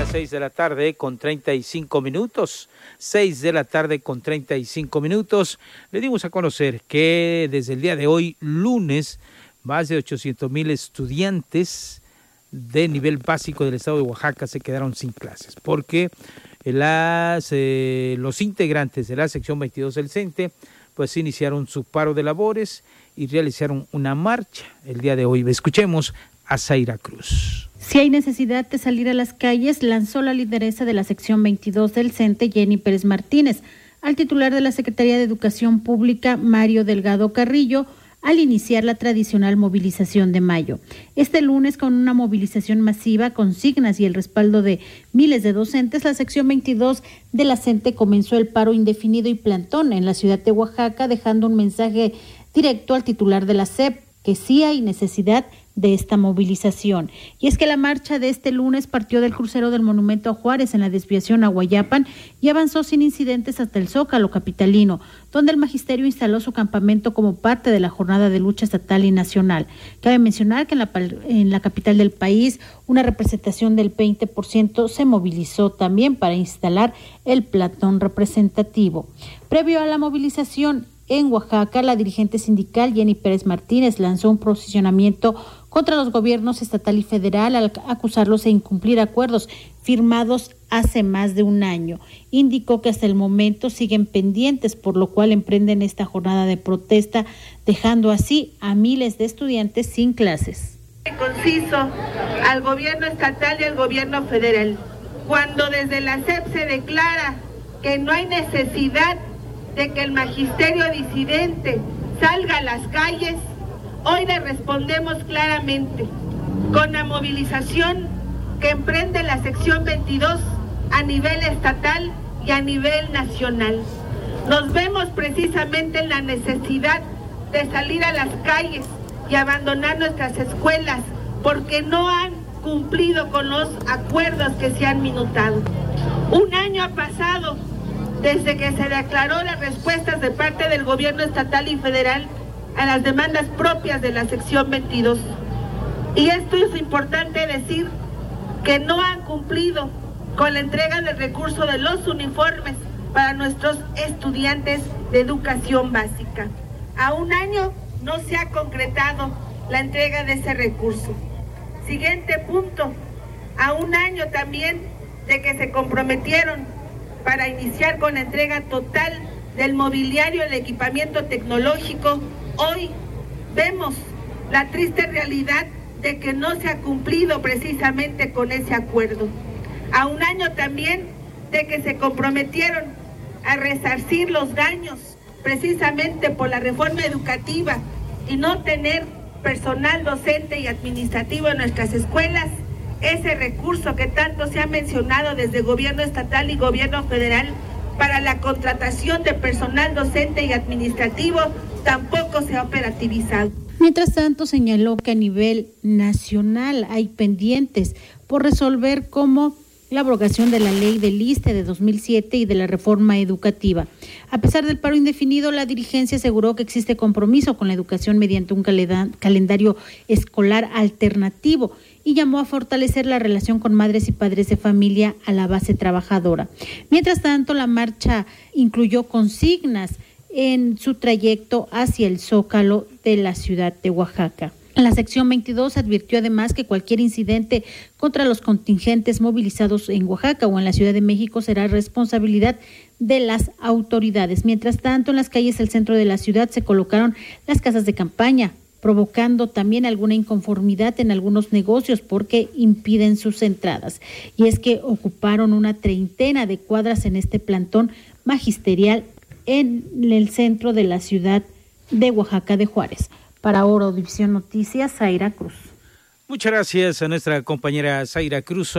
las 6 de la tarde con 35 minutos. 6 de la tarde con 35 minutos. Le dimos a conocer que desde el día de hoy, lunes, más de 800,000 estudiantes de nivel básico del estado de Oaxaca se quedaron sin clases, porque los integrantes de la sección 22 del CENTE pues iniciaron su paro de labores y realizaron una marcha el día de hoy. Escuchemos a Zaira Cruz. Si hay necesidad de salir a las calles, lanzó la lideresa de la sección 22 del CENTE, Jenny Pérez Martínez, al titular de la Secretaría de Educación Pública, Mario Delgado Carrillo, al iniciar la tradicional movilización de mayo. Este lunes, con una movilización masiva, consignas y el respaldo de miles de docentes, la sección 22 de la CENTE comenzó el paro indefinido y plantón en la ciudad de Oaxaca, dejando un mensaje directo al titular de la SEP, que sí hay necesidad de esta movilización. Y es que la marcha de este lunes partió del crucero del Monumento a Juárez en la desviación a Guayapan y avanzó sin incidentes hasta el Zócalo capitalino, donde el magisterio instaló su campamento como parte de la jornada de lucha estatal y nacional. Cabe mencionar que en la capital del país una representación del 20% se movilizó también para instalar el plantón representativo. Previo a la movilización en Oaxaca, la dirigente sindical Jenny Pérez Martínez lanzó un posicionamiento contra los gobiernos estatal y federal al acusarlos de incumplir acuerdos firmados hace más de un año. Indicó que hasta el momento siguen pendientes, por lo cual emprenden esta jornada de protesta, dejando así a miles de estudiantes sin clases. Conciso al gobierno estatal y al gobierno federal. Cuando desde la SEP se declara que no hay necesidad de que el magisterio disidente salga a las calles, hoy le respondemos claramente con la movilización que emprende la sección 22 a nivel estatal y a nivel nacional. Nos vemos precisamente en la necesidad de salir a las calles y abandonar nuestras escuelas porque no han cumplido con los acuerdos que se han minutado. Un año ha pasado desde que se declaró las respuestas de parte del gobierno estatal y federal a las demandas propias de la sección 22. Y esto es importante decir que no han cumplido con la entrega del recurso de los uniformes para nuestros estudiantes de educación básica. A un año no se ha concretado la entrega de ese recurso. Siguiente punto, a un año también de que se comprometieron para iniciar con la entrega total del mobiliario y el equipamiento tecnológico, hoy vemos la triste realidad de que no se ha cumplido precisamente con ese acuerdo. A un año también de que se comprometieron a resarcir los daños precisamente por la reforma educativa y no tener personal docente y administrativo en nuestras escuelas. Ese recurso que tanto se ha mencionado desde gobierno estatal y gobierno federal para la contratación de personal docente y administrativo tampoco se ha operativizado. Mientras tanto, señaló que a nivel nacional hay pendientes por resolver, como la abrogación de la ley del ISSSTE de 2007 y de la reforma educativa. A pesar del paro indefinido, la dirigencia aseguró que existe compromiso con la educación mediante un calendario escolar alternativo y llamó a fortalecer la relación con madres y padres de familia a la base trabajadora. Mientras tanto, la marcha incluyó consignas en su trayecto hacia el Zócalo de la ciudad de Oaxaca. La sección 22 advirtió además que cualquier incidente contra los contingentes movilizados en Oaxaca o en la Ciudad de México será responsabilidad de las autoridades. Mientras tanto, en las calles del centro de la ciudad se colocaron las casas de campaña, provocando también alguna inconformidad en algunos negocios porque impiden sus entradas. Y es que ocuparon una treintena de cuadras en este plantón magisterial en el centro de la ciudad de Oaxaca de Juárez. Para Oro División Noticias, Zaira Cruz. Muchas gracias a nuestra compañera Zaira Cruz.